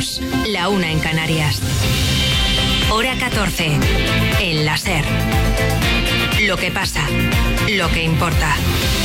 minutos, la 1 en Canarias. Hora 14, en la SER. Lo que pasa, lo que importa.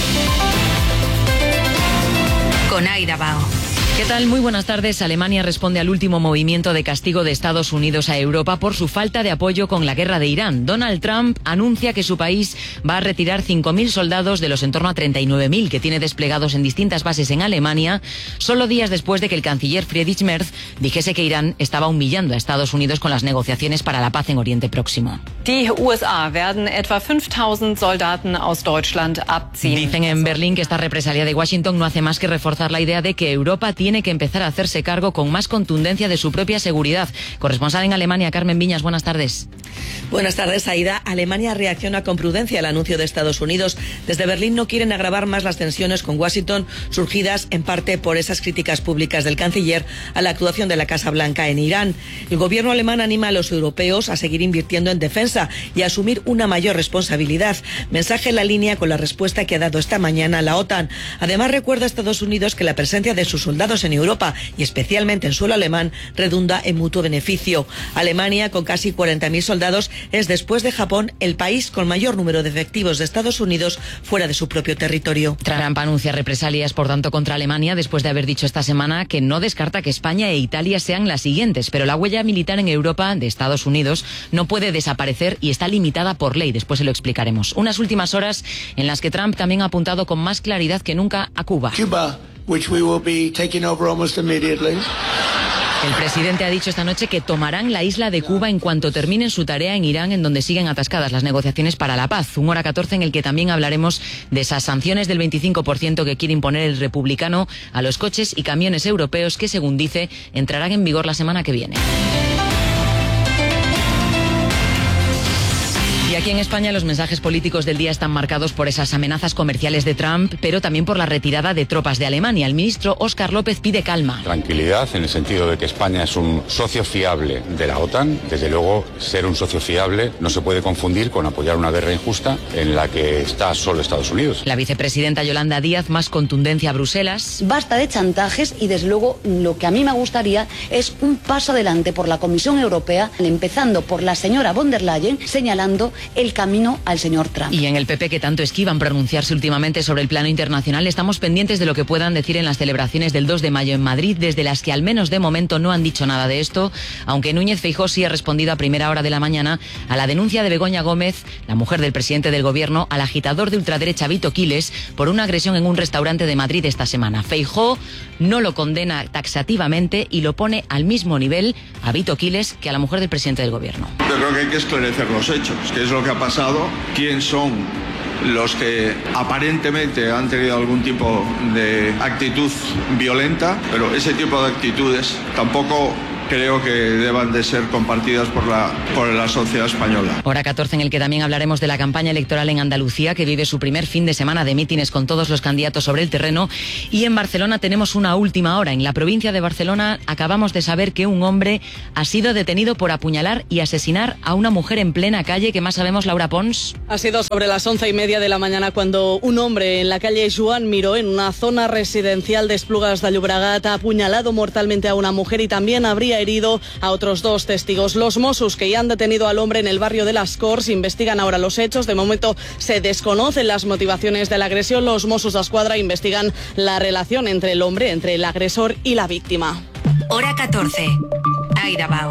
Con Aida Bao. ¿Qué tal? Muy buenas tardes. Alemania responde al último movimiento de castigo de Estados Unidos a Europa por su falta de apoyo con la guerra de Irán. Donald Trump anuncia que su país va a retirar 5.000 soldados de los en torno a 39.000 que tiene desplegados en distintas bases en Alemania, solo días después de que el canciller Friedrich Merz dijese que Irán estaba humillando a Estados Unidos con las negociaciones para la paz en Oriente Próximo. Die USA werden etwa 5.000 Soldaten aus Deutschland abziehen. Dicen en Berlín que esta represalia de Washington no hace más que reforzar la idea de que Europa tiene que empezar a hacerse cargo con más contundencia de su propia seguridad. Corresponsal en Alemania, Carmen Viñas, buenas tardes. Buenas tardes, Aida. Alemania reacciona con prudencia al anuncio de Estados Unidos. Desde Berlín no quieren agravar más las tensiones con Washington, surgidas en parte por esas críticas públicas del canciller a la actuación de la Casa Blanca en Irán. El gobierno alemán anima a los europeos a seguir invirtiendo en defensa y a asumir una mayor responsabilidad. Mensaje en la línea con la respuesta que ha dado esta mañana la OTAN. Además, recuerda a Estados Unidos que la presencia de sus soldados en Europa y especialmente en suelo alemán redunda en mutuo beneficio. Alemania, con casi 40.000 soldados, es después de Japón el país con mayor número de efectivos de Estados Unidos fuera de su propio territorio. Trump anuncia represalias, por tanto, contra Alemania después de haber dicho esta semana que no descarta que España e Italia sean las siguientes, pero la huella militar en Europa de Estados Unidos no puede desaparecer y está limitada por ley. Después se lo explicaremos. Unas últimas horas en las que Trump también ha apuntado con más claridad que nunca a Cuba. Which we will be taking over almost immediately. El presidente ha dicho esta noche que tomarán la isla de Cuba en cuanto terminen su tarea en Irán, en donde siguen atascadas las negociaciones para la paz. Un Hora 14 en el que también hablaremos de esas sanciones del 25% que quiere imponer el republicano a los coches y camiones europeos que, según dice, entrarán en vigor la semana que viene. Y aquí en España los mensajes políticos del día están marcados por esas amenazas comerciales de Trump, pero también por la retirada de tropas de Alemania. El ministro Óscar López pide calma. Tranquilidad en el sentido de que España es un socio fiable de la OTAN. Desde luego, ser un socio fiable no se puede confundir con apoyar una guerra injusta en la que está solo Estados Unidos. La vicepresidenta Yolanda Díaz, más contundencia a Bruselas. Basta de chantajes y, desde luego, lo que a mí me gustaría es un paso adelante por la Comisión Europea, empezando por la señora von der Leyen, señalando el camino al señor Trump. Y en el PP, que tanto esquivan pronunciarse últimamente sobre el plano internacional, estamos pendientes de lo que puedan decir en las celebraciones del 2 de mayo en Madrid, desde las que al menos de momento no han dicho nada de esto, aunque Núñez Feijóo sí ha respondido a primera hora de la mañana a la denuncia de Begoña Gómez, la mujer del presidente del gobierno, al agitador de ultraderecha Vito Quiles por una agresión en un restaurante de Madrid esta semana. Feijóo no lo condena taxativamente y lo pone al mismo nivel a Vito Quiles que a la mujer del presidente del gobierno. Yo creo que hay que esclarecer los hechos, qué es lo que ha pasado, quién son los que aparentemente han tenido algún tipo de actitud violenta, pero ese tipo de actitudes tampoco creo que deban de ser compartidas por la sociedad española. Hora 14 en el que también hablaremos de la campaña electoral en Andalucía, que vive su primer fin de semana de mítines con todos los candidatos sobre el terreno. Y en Barcelona tenemos una última hora. En la provincia de Barcelona acabamos de saber que un hombre ha sido detenido por apuñalar y asesinar a una mujer en plena calle. ¿Qué más sabemos, Laura Pons? Ha sido sobre las 11:30 de la mañana cuando un hombre en la calle Joan Miró, en una zona residencial de Esplugas de Llobregat, ha apuñalado mortalmente a una mujer y también habría herido a otros 2 testigos. Los Mossos, que ya han detenido al hombre en el barrio de Las Corts, investigan ahora los hechos. De momento se desconocen las motivaciones de la agresión. Los Mossos d'Esquadra investigan la relación entre el hombre, entre el agresor y la víctima. Hora 14. Aida Bao.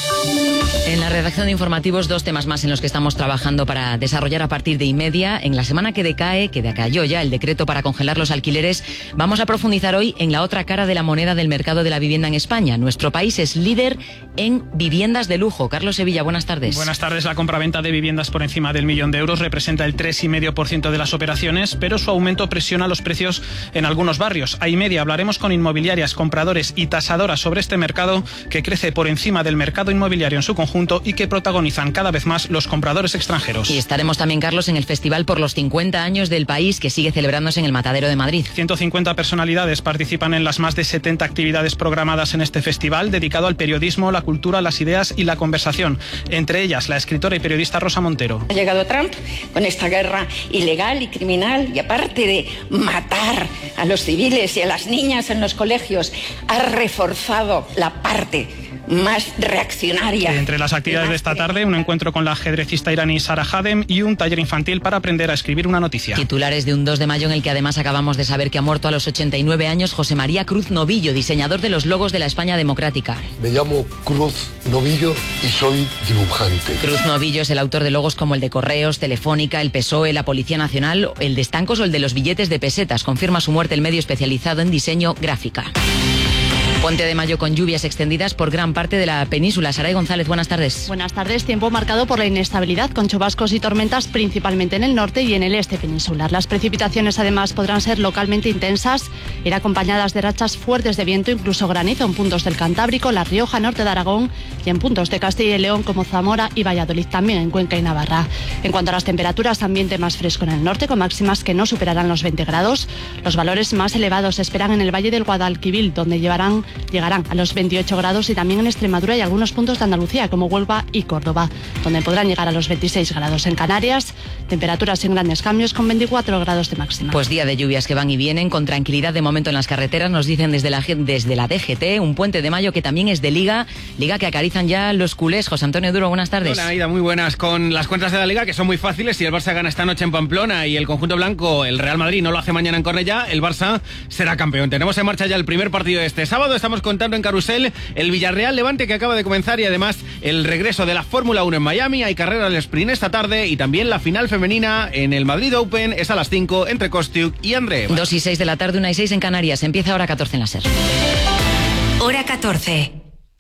En la redacción de informativos, 2 temas más en los que estamos trabajando para desarrollar a partir de 1:30. En la semana que decayó ya el decreto para congelar los alquileres, vamos a profundizar hoy en la otra cara de la moneda del mercado de la vivienda en España. Nuestro país es líder en viviendas de lujo. Carlos Sevilla, buenas tardes. Buenas tardes. La compraventa de viviendas por encima del €1.000.000 representa el 3,5% de las operaciones, pero su aumento presiona los precios en algunos barrios. A 1:30 hablaremos con inmobiliarias, compradores y tasadoras sobre este mercado que crece por encima del mercado inmobiliario inmobiliario en su conjunto y que protagonizan cada vez más los compradores extranjeros. Y estaremos también, Carlos, en el festival por los 50 años del país que sigue celebrándose en el Matadero de Madrid. 150 personalidades participan en las más de 70 actividades programadas en este festival dedicado al periodismo, la cultura, las ideas y la conversación. Entre ellas, la escritora y periodista Rosa Montero. Ha llegado Trump con esta guerra ilegal y criminal y aparte de matar a los civiles y a las niñas en los colegios, ha reforzado la parte más reaccionaria. Entre las actividades de esta tarde, un encuentro con la ajedrecista iraní Sara Hadem y un taller infantil para aprender a escribir una noticia. Titulares de un 2 de mayo en el que además acabamos de saber que ha muerto a los 89 años José María Cruz Novillo, diseñador de los logos de la España democrática. Me llamo Cruz Novillo y soy dibujante. Cruz Novillo es el autor de logos como el de Correos, Telefónica, el PSOE, la Policía Nacional, el de estancos o el de los billetes de pesetas. Confirma su muerte el medio especializado en diseño gráfica. Puente de mayo con lluvias extendidas por gran parte de la península. Saray González, buenas tardes. Buenas tardes. Tiempo marcado por la inestabilidad, con chubascos y tormentas principalmente en el norte y en el este peninsular. Las precipitaciones además podrán ser localmente intensas, ir acompañadas de rachas fuertes de viento, incluso granizo en puntos del Cantábrico, La Rioja, norte de Aragón y en puntos de Castilla y León como Zamora y Valladolid, también en Cuenca y Navarra. En cuanto a las temperaturas, ambiente más fresco en el norte, con máximas que no superarán los 20 grados. Los valores más elevados se esperan en el Valle del Guadalquivir, donde llegarán a los 28 grados, y también en Extremadura y algunos puntos de Andalucía, como Huelva y Córdoba, donde podrán llegar a los 26 grados. En Canarias, temperaturas sin grandes cambios, con 24 grados de máxima. Pues día de lluvias que van y vienen, con tranquilidad de momento en las carreteras, nos dicen desde la DGT, un puente de mayo que también es de Liga que acarizan ya los culés. José Antonio Duro, buenas tardes. Hola, Aida, muy buenas. Con las cuentas de la Liga, que son muy fáciles, si el Barça gana esta noche en Pamplona y el conjunto blanco, el Real Madrid, no lo hace mañana en Cornellá, el Barça será campeón. Tenemos en marcha ya el primer partido de este sábado. Estamos contando en Carrusel el Villarreal Levante, que acaba de comenzar, y además el regreso de la Fórmula 1 en Miami. Hay carrera del sprint esta tarde y también la final femenina en el Madrid Open es a las 5 entre Kostiuk y André. 2 y 6 de la tarde, 1 y 6 en Canarias. Empieza hora 14 en la SER. Hora 14.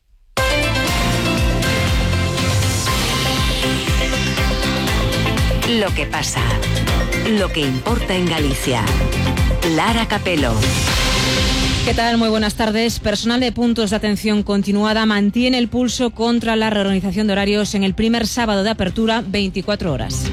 Lo que pasa, lo que importa en Galicia. Lara Capelo. ¿Qué tal? Muy buenas tardes. Personal de puntos de atención continuada mantiene el pulso contra la reorganización de horarios en el primer sábado de apertura, 24 horas.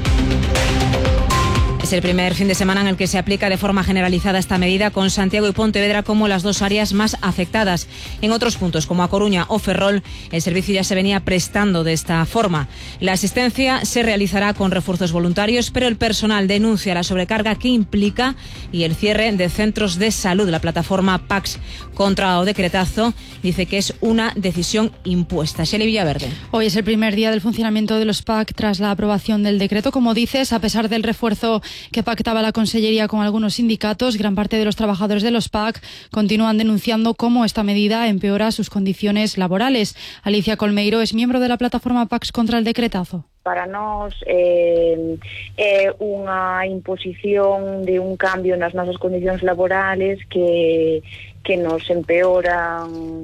Es el primer fin de semana en el que se aplica de forma generalizada esta medida, con Santiago y Pontevedra como las dos áreas más afectadas. En otros puntos, como A Coruña o Ferrol, el servicio ya se venía prestando de esta forma. La asistencia se realizará con refuerzos voluntarios, pero el personal denuncia la sobrecarga que implica y el cierre de centros de salud. La plataforma PACS contra o decretazo dice que es una decisión impuesta. Shelley Villaverde. Hoy es el primer día del funcionamiento de los PAC tras la aprobación del decreto. Como dices, a pesar del refuerzo que pactaba la Consellería con algunos sindicatos, gran parte de los trabajadores de los PAC continúan denunciando cómo esta medida empeora sus condiciones laborales. Alicia Colmeiro es miembro de la plataforma PACS contra el decretazo. Para nós é unha imposición de un cambio nas nosas condicións laborales que nos empeoran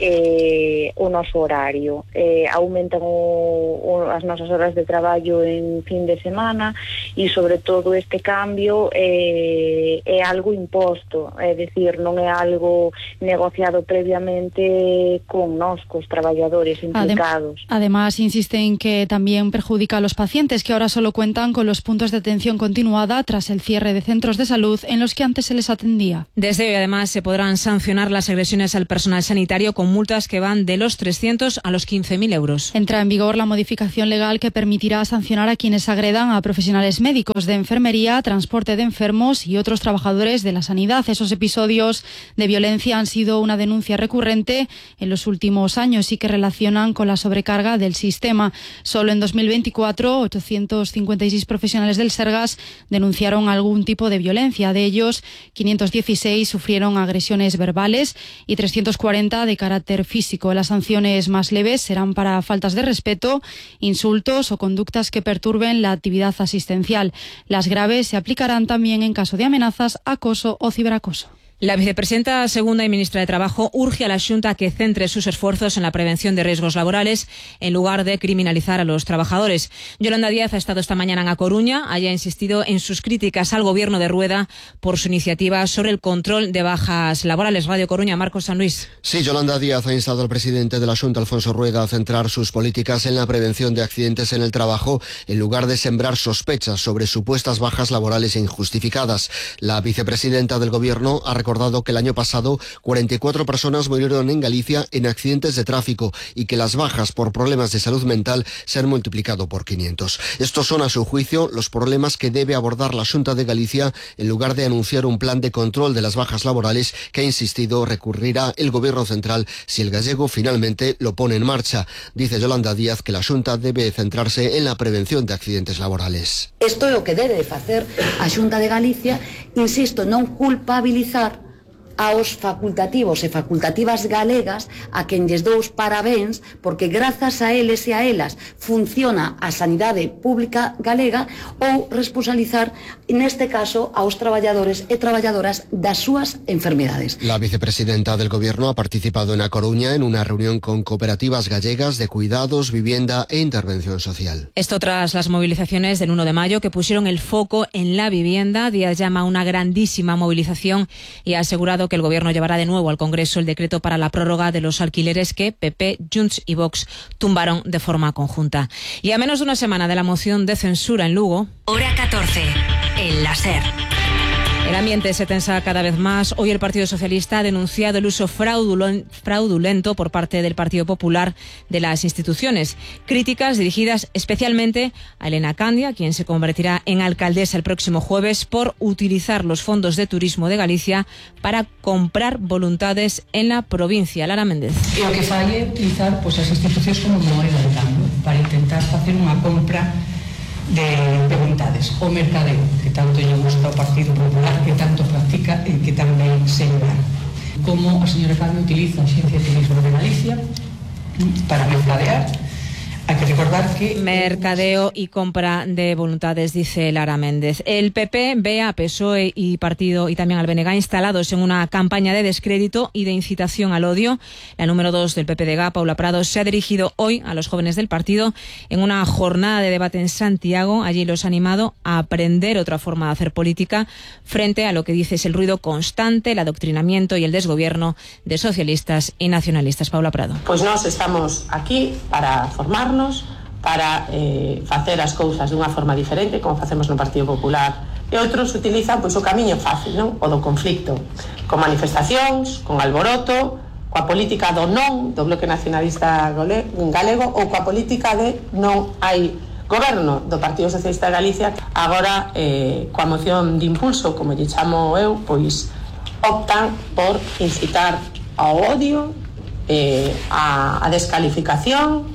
o noso horario, aumentan as nosas horas de traballo en fin de semana, e sobre todo este cambio é algo imposto, é dicir, non é algo negociado previamente con nós, cos traballadores implicados. Además, insiste en que también perjudica a los pacientes, que ahora solo cuentan con los puntos de atención continuada tras el cierre de centros de salud en los que antes se les atendía. Desde hoy, además, se podrán sancionar las agresiones al personal sanitario con multas que van de los 300 a los 15.000 euros. Entra en vigor la modificación legal que permitirá sancionar a quienes agredan a profesionales médicos, de enfermería, transporte de enfermos y otros trabajadores de la sanidad. Esos episodios de violencia han sido una denuncia recurrente en los últimos años y que relacionan con la sobrecarga del sistema. Solo en 2024, 856 profesionales del Sergas denunciaron algún tipo de violencia. De ellos, 516 sufrieron agresiones verbales y 340 de carácter físico. Las sanciones más leves serán para faltas de respeto, insultos o conductas que perturben la actividad asistencial. Las graves se aplicarán también en caso de amenazas, acoso o ciberacoso. La vicepresidenta segunda y ministra de Trabajo urge a la Xunta a que centre sus esfuerzos en la prevención de riesgos laborales en lugar de criminalizar a los trabajadores. Yolanda Díaz ha estado esta mañana en A Coruña. Allí ha insistido en sus críticas al gobierno de Rueda por su iniciativa sobre el control de bajas laborales. Radio Coruña, Marcos San Luis. Sí, Yolanda Díaz ha instado al presidente de la Xunta, Alfonso Rueda, a centrar sus políticas en la prevención de accidentes en el trabajo en lugar de sembrar sospechas sobre supuestas bajas laborales injustificadas. La vicepresidenta del gobierno ha recordado que el año pasado 44 personas murieron en Galicia en accidentes de tráfico y que las bajas por problemas de salud mental se han multiplicado por 500. Estos son, a su juicio, los problemas que debe abordar la Xunta de Galicia en lugar de anunciar un plan de control de las bajas laborales que, ha insistido, recurrirá el gobierno central si el gallego finalmente lo pone en marcha. Dice Yolanda Díaz que la Xunta debe centrarse en la prevención de accidentes laborales. Isto é o que debe facer a Xunta de Galicia, insisto, non culpabilizar aos facultativos e facultativas galegas a quen lles dou os parabéns porque grazas a eles e a elas funciona a sanidade pública galega, ou responsabilizar neste caso aos traballadores e traballadoras das súas enfermedades. La vicepresidenta del gobierno ha participado en A Coruña en una reunión con cooperativas gallegas de cuidados, vivienda e intervención social. Esto tras las movilizaciones del 1 de mayo que pusieron el foco en la vivienda. Díaz llama a una grandísima movilización y ha asegurado que el Gobierno llevará de nuevo al Congreso el decreto para la prórroga de los alquileres que PP, Junts y Vox tumbaron de forma conjunta. Y a menos de una semana de la moción de censura en Lugo... Hora 14, en la SER. El ambiente se tensa cada vez más. Hoy el Partido Socialista ha denunciado el uso fraudulento por parte del Partido Popular de las instituciones. Críticas dirigidas especialmente a Elena Candia, quien se convertirá en alcaldesa el próximo jueves, por utilizar los fondos de turismo de Galicia para comprar voluntades en la provincia. Lara Méndez. E o que fai é utilizar as institucións como moeda de cambio para intentar facer unha compra de voluntades. O mercadeo, que tanto lle gusta ao Partido Popular, que tanto practica e que tamén se lleva. Como a señora Candia utiliza a Axencia de Turismo de Galicia para mercadear. Hay que recordar que... Mercadeo y compra de voluntades, dice Lara Méndez. El PP ve a PSOE y Partido y también al BNG instalados en una campaña de descrédito y de incitación al odio. La número 2 del PPDG, Paula Prado, se ha dirigido hoy a los jóvenes del partido en una jornada de debate en Santiago. Allí los ha animado a aprender otra forma de hacer política frente a lo que dice es el ruido constante, el adoctrinamiento y el desgobierno de socialistas y nacionalistas. Paula Prado. Pues nós estamos aquí para formarnos, para facer as cousas dunha forma diferente, como facemos no Partido Popular, e outros utilizan o camiño fácil, non? O do conflicto, con manifestacións, con alboroto, coa política do non do Bloque Nacionalista Galego, ou coa política de non hai goberno do Partido Socialista de Galicia. Agora, coa moción de impulso, como lle chamo eu, pois optan por incitar ao odio, a descalificación